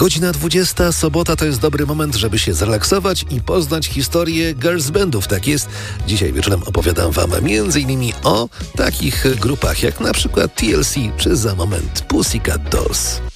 Godzina 20, sobota to jest dobry moment, żeby się zrelaksować i poznać historię girls bandów. Tak jest. Dzisiaj wieczorem opowiadam wam m.in. o takich grupach jak na przykład TLC czy za moment Pussycat Dolls.